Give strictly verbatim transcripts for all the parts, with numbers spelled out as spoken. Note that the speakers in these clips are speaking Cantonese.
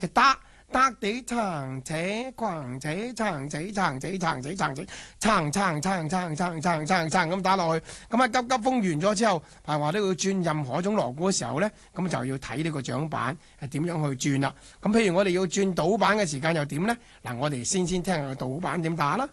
就得得地撐且逛且撐且撐且撐且撐且撐撐撐撐撐撐撐撐咁打落去。咁喺急急風完咗之後，係話都要轉任何一種鑼鼓嘅時候咧，咁就要睇呢個掌板係點樣去轉啦。咁譬如我哋要轉倒板嘅時間又點咧？嗱，我哋先先聽下個倒板點打啦。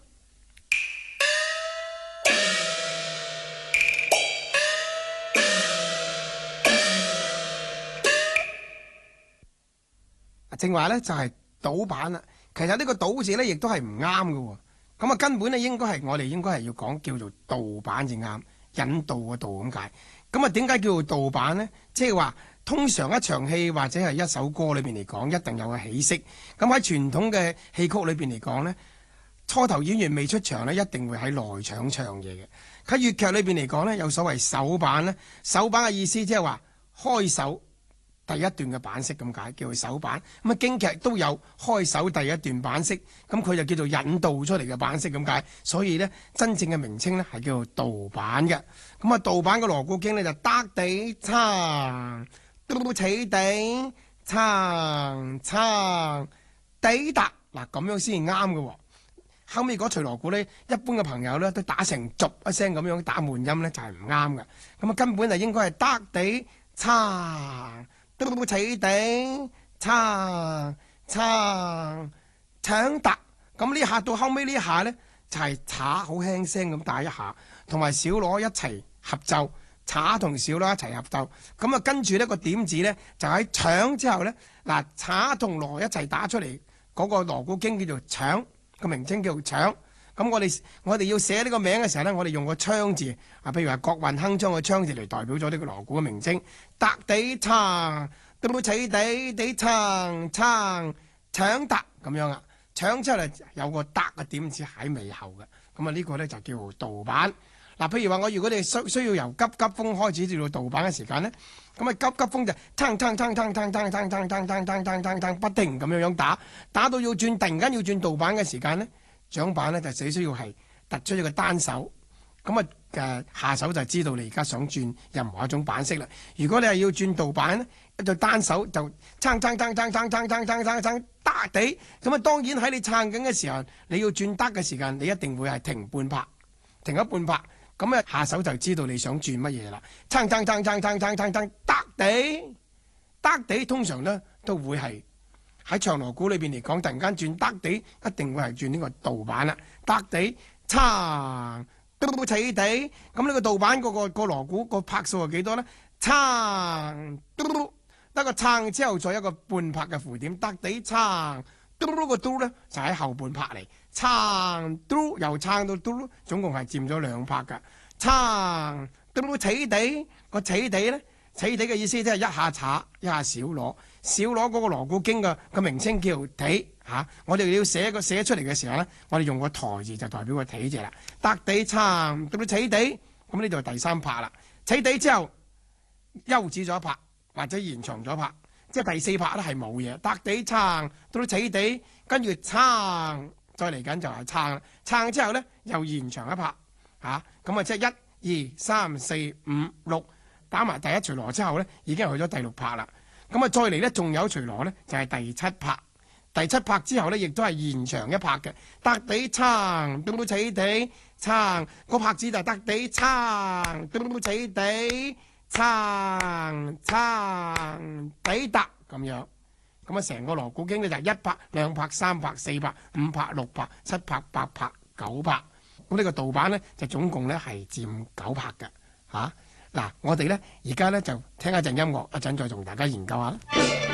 正話咧就係倒板啦，其實呢個倒字咧亦都係唔啱嘅，咁啊根本咧應該係我哋應該係要講叫做導板至啱，引導嘅導咁解。咁啊點解叫做導板咧？即係話通常一場戲或者係一首歌裏邊嚟講，一定有個起色。咁喺傳統嘅戲曲裏邊嚟講咧，初頭演員未出場咧，一定會喺內場唱嘢嘅。喺粵劇裏邊嚟講咧，有所謂首板咧，首板嘅意思即係話開首第一段嘅板式咁解，叫做首板。咁啊京劇都有開首第一段板式，咁佢就叫做引導出嚟嘅板式咁解。所以咧，真正嘅名稱咧係叫做導板嘅。咁啊導板嘅鑼鼓經咧就得地撐，嘟起地撐撐地達，嗱咁樣先啱嘅。後尾嗰錘鑼鼓咧，一般嘅朋友咧都打成續一聲咁樣打悶音咧就係唔啱嘅。咁啊根本就應該係得地撐。嘟起地撐撐搶突，咁呢下到後尾呢下咧就係叉好輕聲咁打一下，同埋小鑼一齊合奏，叉同小鑼一齊合奏。咁啊跟住呢個點字咧就喺搶之後咧，嗱叉同鑼一齊打出嚟嗰、那個鑼鼓經叫做搶，個名稱叫做搶。咁我哋我哋要寫呢個名嘅時候咧，我哋用個槍字啊，譬如話國運鏗鏘嘅槍字嚟代表咗呢個鑼鼓嘅名稱。得地撐，嘟起地地撐撐搶突咁樣啊，搶出嚟有個得嘅點字喺尾後嘅。咁啊呢個咧就叫做導板。嗱，譬如話我如果你需需要由急急風開始至到導板嘅時間咧，咁啊急急風就撐撐撐撐撐撐撐撐撐撐撐撐撐不停咁樣樣打，打到要轉突然間要轉導板嘅時間咧。掌板咧就只需要係突出一個單手，咁啊誒下手就知道你而家想轉任何一種板式啦。如果你係要轉導板咧，一對單手就撐撐撐撐撐撐撐撐撐撐得地，咁啊當然喺你撐緊嘅時候，你要轉得嘅時間，你一定會係停半拍，停一半拍，咁啊下手就知道你想轉乜嘢啦。撐撐撐撐撐撐撐撐得地，得地通常咧都會係。喺長鑼鼓裏邊嚟講，突然間轉得地，一定會係轉呢個導板啦。得地撐，嘟起地，咁呢個導板嗰、那個、那個鑼鼓個拍數係幾多咧？撐，嘟，得個撐之後再一個半拍嘅符點，得地撐，嘟個嘟咧就喺後半拍嚟，撐嘟又撐到嘟，總共係佔咗兩拍㗎。撐，嘟起地，個起地咧。起地嘅意思即係一下叉，一下小鑼。小鑼嗰個鑼鼓經嘅個名稱叫地嚇、啊。我哋要寫個寫出嚟嘅時候咧，我哋用個台字就代表個地字啦。得地撐，到到起地，咁呢度係第三拍啦。起地之後休止咗一拍，或者延長咗一拍，即係第四拍咧係冇嘢。得地撐，到到起地，跟住撐，再嚟緊就係撐啦。撐之後咧又延長一拍嚇，咁啊即係一二三四五六。打埋第一錘鑼之後咧，已經去咗第六拍啦。咁啊，再嚟咧，仲有錘鑼咧，就係、是、第七拍。第七拍之後咧，亦都係延長一拍嘅。得地撐，嘟起地撐，個拍子就得地撐，嘟起地撐撐地得咁樣。咁啊，成個鑼鼓經咧就係一拍、兩拍、三拍、四拍、五拍、六拍、七拍、八拍、九拍。咁呢個導板咧就總共咧係佔九拍嘅嚇。嗱，我哋咧而家咧就聽一陣音樂，一陣再同大家研究下啦。